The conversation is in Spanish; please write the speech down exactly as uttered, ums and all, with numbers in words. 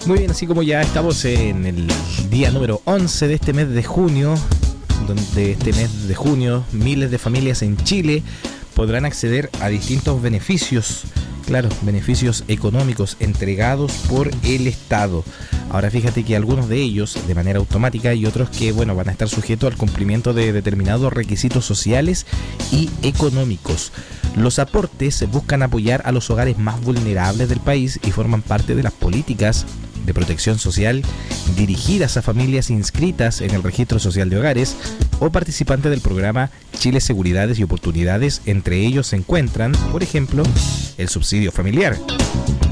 Muy bien, así como ya estamos en el día número once de este mes de junio, donde este mes de junio miles de familias en Chile podrán acceder a distintos beneficios, claro, beneficios económicos entregados por el Estado. Ahora fíjate que algunos de ellos de manera automática y otros que, bueno, van a estar sujetos al cumplimiento de determinados requisitos sociales y económicos. Los aportes buscan apoyar a los hogares más vulnerables del país y forman parte de las políticas de protección social dirigidas a familias inscritas en el Registro Social de Hogares o participantes del programa Chile Seguridades y Oportunidades. Entre ellos se encuentran, por ejemplo, el subsidio familiar.